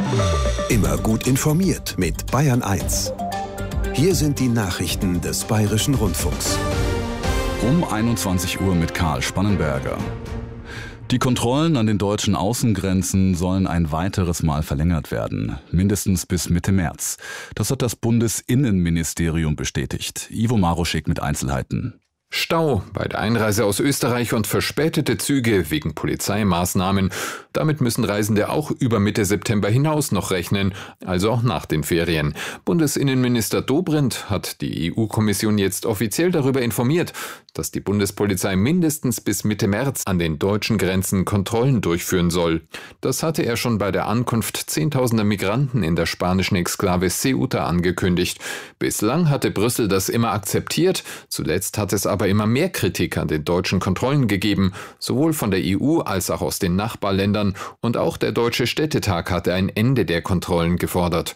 Immer gut informiert mit Bayern 1. Hier sind die Nachrichten des Bayerischen Rundfunks. Um 21 Uhr mit Karl Spannenberger. Die Kontrollen an den deutschen Außengrenzen sollen ein weiteres Mal verlängert werden, mindestens bis Mitte März. Das hat das Bundesinnenministerium bestätigt. Ivo Maruschik mit Einzelheiten. Stau bei der Einreise aus Österreich und verspätete Züge wegen Polizeimaßnahmen. Damit müssen Reisende auch über Mitte September hinaus noch rechnen, also auch nach den Ferien. Bundesinnenminister Dobrindt hat die EU-Kommission jetzt offiziell darüber informiert, dass die Bundespolizei mindestens bis Mitte März an den deutschen Grenzen Kontrollen durchführen soll. Das hatte er schon bei der Ankunft zehntausender Migranten in der spanischen Exklave Ceuta angekündigt. Bislang hatte Brüssel das immer akzeptiert, zuletzt hat es aber immer mehr Kritik an den deutschen Kontrollen gegeben, sowohl von der EU als auch aus den Nachbarländern, und auch der Deutsche Städtetag hatte ein Ende der Kontrollen gefordert.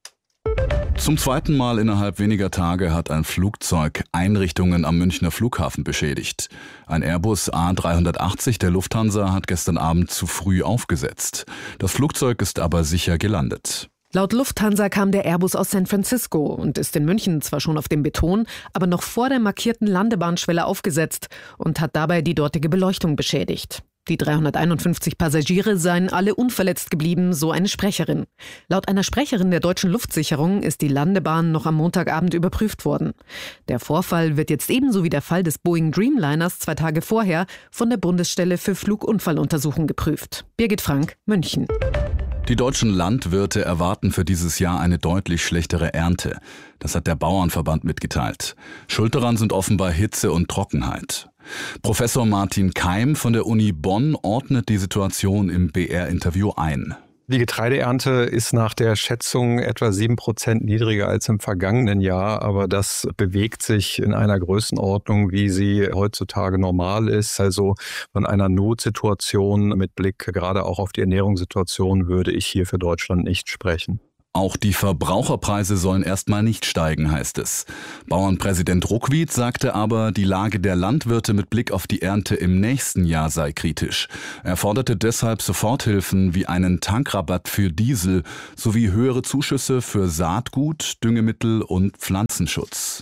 Zum zweiten Mal innerhalb weniger Tage hat ein Flugzeug Einrichtungen am Münchner Flughafen beschädigt. Ein Airbus A380 der Lufthansa hat gestern Abend zu früh aufgesetzt. Das Flugzeug ist aber sicher gelandet. Laut Lufthansa kam der Airbus aus San Francisco und ist in München zwar schon auf dem Beton, aber noch vor der markierten Landebahnschwelle aufgesetzt und hat dabei die dortige Beleuchtung beschädigt. Die 351 Passagiere seien alle unverletzt geblieben, so eine Sprecherin. Laut einer Sprecherin der Deutschen Luftsicherung ist die Landebahn noch am Montagabend überprüft worden. Der Vorfall wird jetzt ebenso wie der Fall des Boeing Dreamliners 2 Tage vorher von der Bundesstelle für Flugunfalluntersuchung geprüft. Birgit Frank, München. Die deutschen Landwirte erwarten für dieses Jahr eine deutlich schlechtere Ernte. Das hat der Bauernverband mitgeteilt. Schuld daran sind offenbar Hitze und Trockenheit. Professor Martin Keim von der Uni Bonn ordnet die Situation im BR-Interview ein. Die Getreideernte ist nach der Schätzung etwa 7% niedriger als im vergangenen Jahr, aber das bewegt sich in einer Größenordnung, wie sie heutzutage normal ist. Also von einer Notsituation mit Blick gerade auch auf die Ernährungssituation würde ich hier für Deutschland nicht sprechen. Auch die Verbraucherpreise sollen erstmal nicht steigen, heißt es. Bauernpräsident Ruckwied sagte aber, die Lage der Landwirte mit Blick auf die Ernte im nächsten Jahr sei kritisch. Er forderte deshalb Soforthilfen wie einen Tankrabatt für Diesel sowie höhere Zuschüsse für Saatgut, Düngemittel und Pflanzenschutz.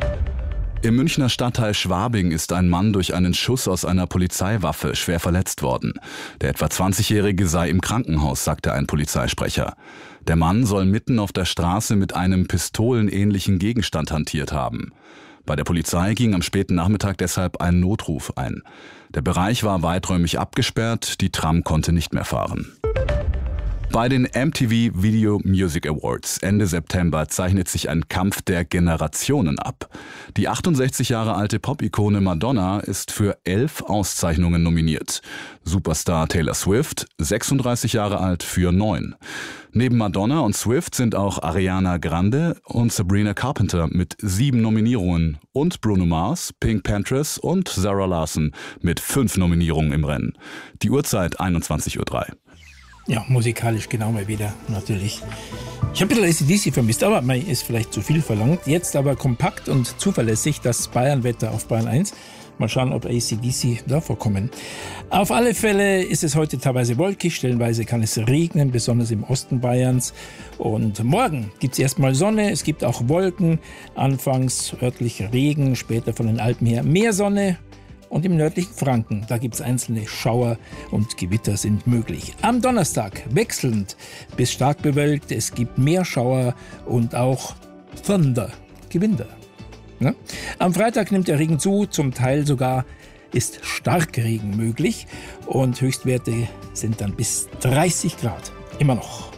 Im Münchner Stadtteil Schwabing ist ein Mann durch einen Schuss aus einer Polizeiwaffe schwer verletzt worden. Der etwa 20-Jährige sei im Krankenhaus, sagte ein Polizeisprecher. Der Mann soll mitten auf der Straße mit einem pistolenähnlichen Gegenstand hantiert haben. Bei der Polizei ging am späten Nachmittag deshalb ein Notruf ein. Der Bereich war weiträumig abgesperrt, die Tram konnte nicht mehr fahren. Bei den MTV Video Music Awards Ende September zeichnet sich ein Kampf der Generationen ab. Die 68 Jahre alte Pop-Ikone Madonna ist für 11 Auszeichnungen nominiert. Superstar Taylor Swift, 36 Jahre alt, für 9. Neben Madonna und Swift sind auch Ariana Grande und Sabrina Carpenter mit 7 Nominierungen und Bruno Mars, Pink Panthers und Zara Larsson mit 5 Nominierungen im Rennen. Die Uhrzeit 21:03 Uhr. Ja, musikalisch genau mal wieder, natürlich. Ich habe ein bisschen AC/DC vermisst, aber man ist vielleicht zu viel verlangt. Jetzt aber kompakt und zuverlässig das Bayernwetter auf Bayern 1. Mal schauen, ob AC/DC da vorkommen. Auf alle Fälle ist es heute teilweise wolkig, stellenweise kann es regnen, besonders im Osten Bayerns. Und morgen gibt es erstmal Sonne, es gibt auch Wolken, anfangs örtlich Regen, später von den Alpen her mehr Sonne. Und im nördlichen Franken, da gibt es einzelne Schauer und Gewitter sind möglich. Am Donnerstag wechselnd bis stark bewölkt, es gibt mehr Schauer und auch Thunder, Gewitter. Ja? Am Freitag nimmt der Regen zu, zum Teil sogar ist Starkregen möglich und Höchstwerte sind dann bis 30 Grad, immer noch.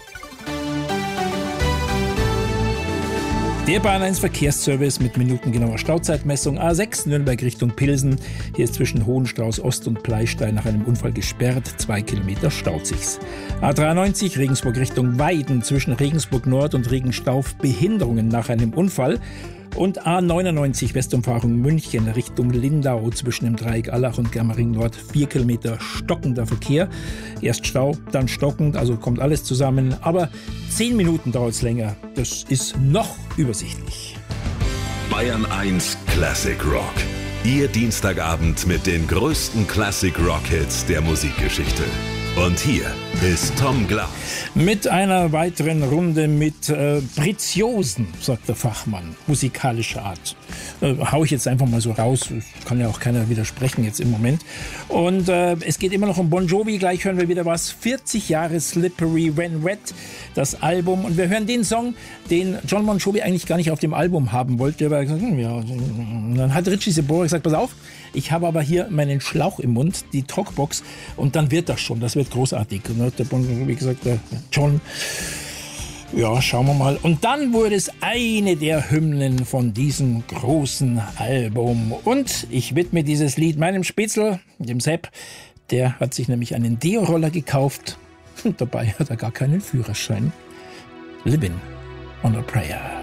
Der Bayern 1 Verkehrsservice mit minutengenauer Stauzeitmessung. A6 Nürnberg Richtung Pilsen. Hier ist zwischen Hohenstrauß Ost und Pleistein nach einem Unfall gesperrt. 2 Kilometer staut sich's. A93 Regensburg Richtung Weiden. Zwischen Regensburg Nord und Regenstauf Behinderungen nach einem Unfall. Und A99 Westumfahrung München Richtung Lindau zwischen dem Dreieck Allach und Germering Nord 4 Kilometer stockender Verkehr. Erst Stau, dann stockend, also kommt alles zusammen. Aber 10 Minuten dauert es länger. Das ist noch übersichtlich. Bayern 1 Classic Rock. Ihr Dienstagabend mit den größten Classic Rock Hits der Musikgeschichte. Und hier ist Tom Glaf. Mit einer weiteren Runde mit Preziosen, sagt der Fachmann, musikalischer Art. Hau ich jetzt einfach mal so raus, kann ja auch keiner widersprechen jetzt im Moment. Und es geht immer noch um Bon Jovi, gleich hören wir wieder was. 40 Jahre Slippery When Wet, das Album. Und wir hören den Song, den John Bon Jovi eigentlich gar nicht auf dem Album haben wollte. Aber gesagt, und dann hat Richie Sambora gesagt, pass auf, ich habe aber hier meinen Schlauch im Mund, die Talkbox, und dann wird das schon, das wird großartig. Und dann hat der Bon Jovi gesagt, John, ja, schauen wir mal. Und dann wurde es eine der Hymnen von diesem großen Album. Und ich widme dieses Lied meinem Spätzl, dem Sepp. Der hat sich nämlich einen Deo-Roller gekauft. Und dabei hat er gar keinen Führerschein. Living on a Prayer.